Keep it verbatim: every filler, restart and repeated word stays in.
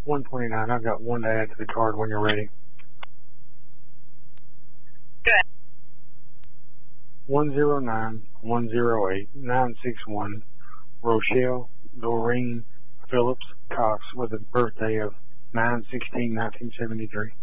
one twenty-nine. I've got one to add to the card when you're ready. Good. one zero nine one zero eight nine six one, Rochelle Doreen Phillips Cox, with a birthday of nine sixteen nineteen seventy-three.